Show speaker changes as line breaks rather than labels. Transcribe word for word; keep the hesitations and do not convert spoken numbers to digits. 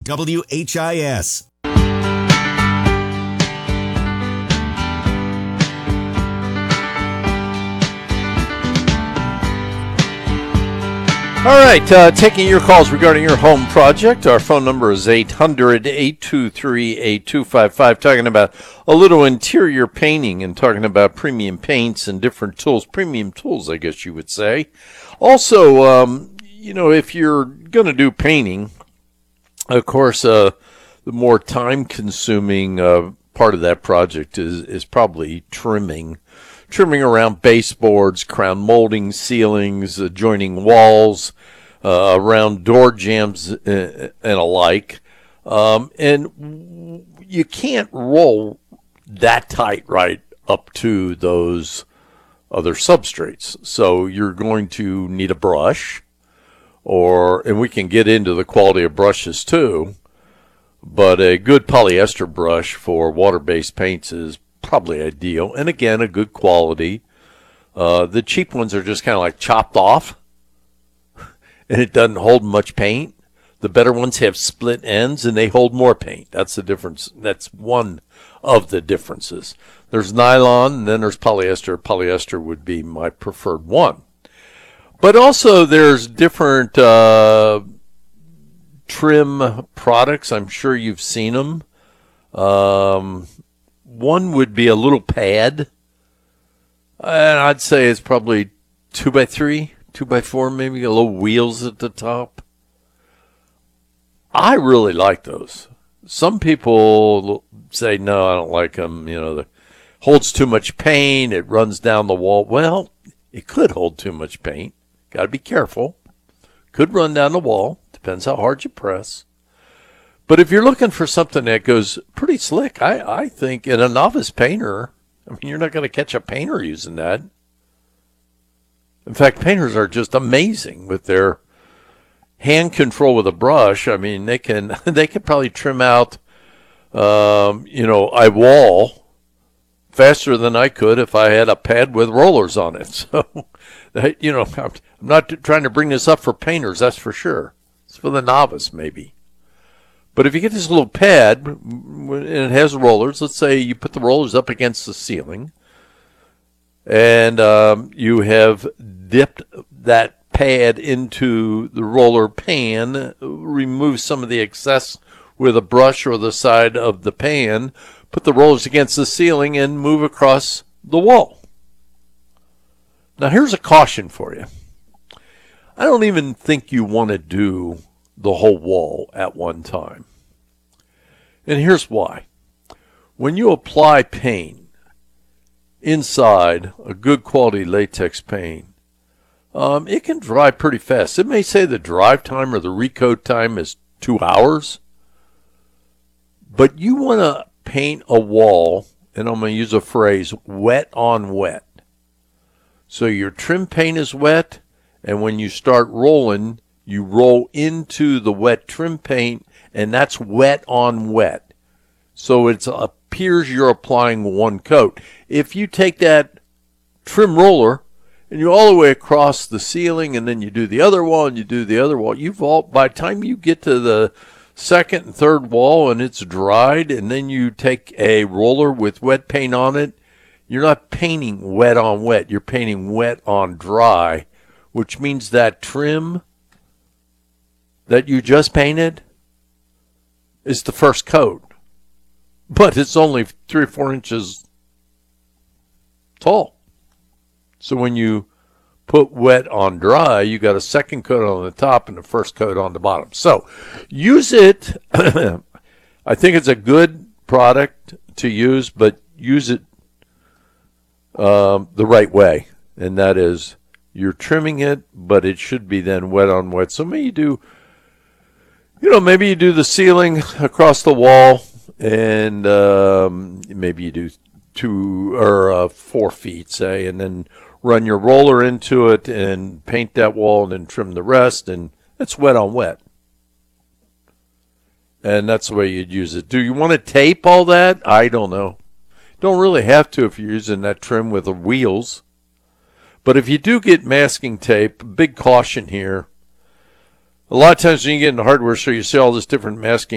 W H I S.
All right, uh, taking your calls regarding your home project. Our phone number is eight hundred, eight two three, eight two five five, talking about a little interior painting and talking about premium paints and different tools, premium tools, I guess you would say. Also, um, you know, if you're going to do painting, of course, uh, the more time-consuming uh, part of that project is, is probably trimming. Trimming around baseboards, crown molding, ceilings, uh, joining walls, uh, around door jambs and, and alike. Um, and you can't roll that tight right up to those other substrates. So you're going to need a brush, or and we can get into the quality of brushes too, but a good polyester brush for water-based paints is probably ideal, and again, a good quality. Uh, the cheap ones are just kind of like chopped off, and it doesn't hold much paint. The better ones have split ends, and they hold more paint. That's the difference. That's one of the differences. There's nylon, and then there's polyester. Polyester would be my preferred one. But also, there's different uh, trim products. I'm sure you've seen them. Um... One would be a little pad, and I'd say it's probably two by three, two by four, maybe a little wheels at the top. I really like those. Some people say, no, I don't like them. You know, it holds too much paint. It runs down the wall. Well, it could hold too much paint. Got to be careful. Could run down the wall. Depends how hard you press. But if you're looking for something that goes pretty slick, I, I think in a novice painter, I mean, you're not going to catch a painter using that. In fact, painters are just amazing with their hand control with a brush. I mean, they can they can probably trim out, um, you know, a wall faster than I could if I had a pad with rollers on it. So, you know, I'm not trying to bring this up for painters, that's for sure. It's for the novice, maybe. But if you get this little pad, and it has rollers, let's say you put the rollers up against the ceiling, and um, you have dipped that pad into the roller pan, remove some of the excess with a brush or the side of the pan, put the rollers against the ceiling, and move across the wall. Now here's a caution for you. I don't even think you want to do the whole wall at one time. And here's why. When you apply paint inside a good quality latex paint, um, it can dry pretty fast. It may say the drive time or the recoat time is two hours, but you want to paint a wall, and I'm going to use a phrase, wet on wet. So your trim paint is wet, and when you start rolling, you roll into the wet trim paint, and that's wet on wet. So it appears you're applying one coat. If you take that trim roller and you all the way across the ceiling, and then you do the other wall and you do the other wall, you've all, by the time you get to the second and third wall and it's dried, and then you take a roller with wet paint on it, you're not painting wet on wet. You're painting wet on dry, which means that trim that you just painted is the first coat, but it's only three or four inches tall. So when you put wet on dry, you got a second coat on the top and the first coat on the bottom. So use it. I think it's a good product to use, but use it um, the right way, and that is you're trimming it, but it should be then wet on wet. So maybe you do You know, maybe you do the ceiling across the wall, and um, maybe you do two or uh, four feet, say, and then run your roller into it and paint that wall and then trim the rest, and it's wet on wet. And that's the way you'd use it. Do you want to tape all that? I don't know. Don't really have to if you're using that trim with the wheels. But if you do get masking tape, big caution here. A lot of times when you get into hardware store, you see all this different masking